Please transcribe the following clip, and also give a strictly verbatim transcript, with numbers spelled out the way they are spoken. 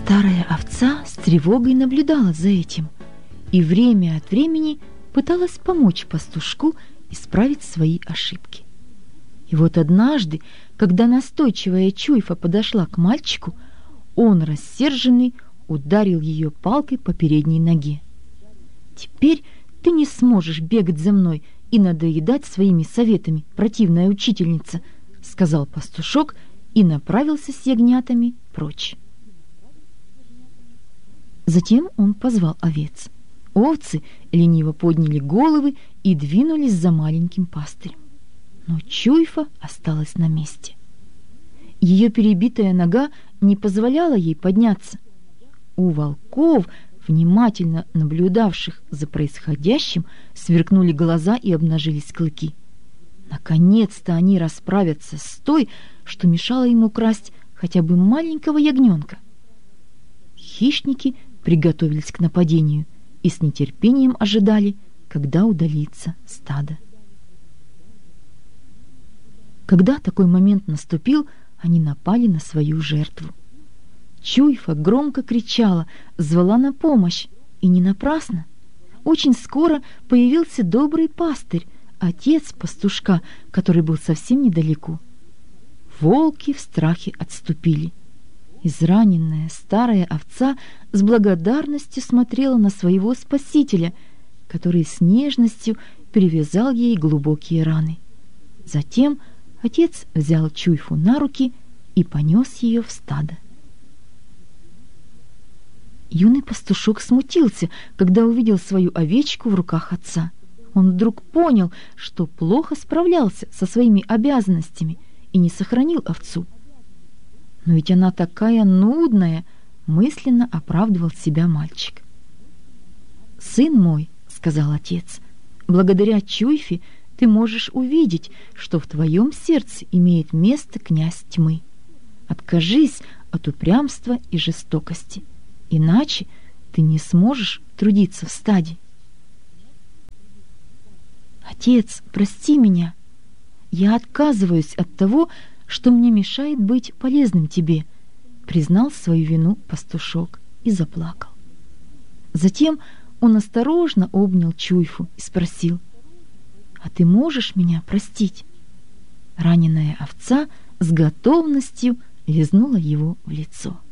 Старая овца с тревогой наблюдала за этим и время от времени пыталась помочь пастушку исправить свои ошибки. И вот однажды, когда настойчивая Чуйфа подошла к мальчику, он, рассерженный, ударил ее палкой по передней ноге. «Теперь ты не сможешь бегать за мной и надоедать своими советами, противная учительница», — сказал пастушок и направился с ягнятами прочь. Затем он позвал овец. Овцы лениво подняли головы и двинулись за маленьким пастырем. Но Чуйфа осталась на месте. Ее перебитая нога не позволяла ей подняться. У волков, внимательно наблюдавших за происходящим, сверкнули глаза и обнажились клыки. Наконец-то они расправятся с той, что мешало им украсть хотя бы маленького ягненка. Хищники приготовились к нападению и с нетерпением ожидали, когда удалится стадо. Когда такой момент наступил, они напали на свою жертву. Чуйфа громко кричала, звала на помощь, и не напрасно. Очень скоро появился добрый пастырь, отец пастушка, который был совсем недалеко. Волки в страхе отступили. Израненная старая овца с благодарностью смотрела на своего спасителя, который с нежностью перевязал ей глубокие раны. Затем отец взял Чуйфу на руки и понес ее в стадо. Юный пастушок смутился, когда увидел свою овечку в руках отца. Он вдруг понял, что плохо справлялся со своими обязанностями и не сохранил овцу. «Но ведь она такая нудная», — мысленно оправдывал себя мальчик. «Сын мой», — сказал отец, — «благодаря Чуйфе ты можешь увидеть, что в твоем сердце имеет место князь тьмы. Откажись от упрямства и жестокости, иначе ты не сможешь трудиться в стаде». «Отец, прости меня. Я отказываюсь от того, что мне мешает быть полезным тебе», — признал свою вину пастушок и заплакал. Затем он осторожно обнял Чуйфу и спросил: «А ты можешь меня простить?» Раненая овца с готовностью лизнула его в лицо.